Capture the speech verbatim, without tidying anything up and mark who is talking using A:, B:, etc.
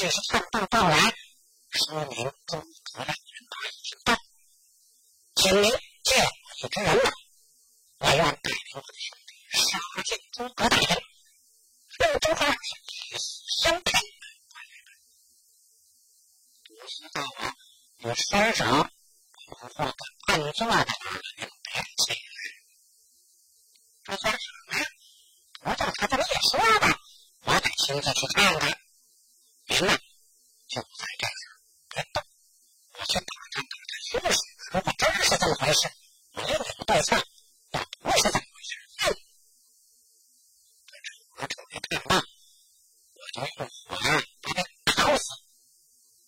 A: 许是算到到来，说明诸葛亮人马已经到，请您借我一支人马，我愿带领我的兄弟杀进诸葛大营，令诸葛亮以死相配。不知道啊，有三手捕获的暗座的人别起来。这算什么呀？不照他这么一说吧，我得亲自去看看。您呢，就在这儿别动，我去打探打探虚实。如果真是这么回事，我另有对策。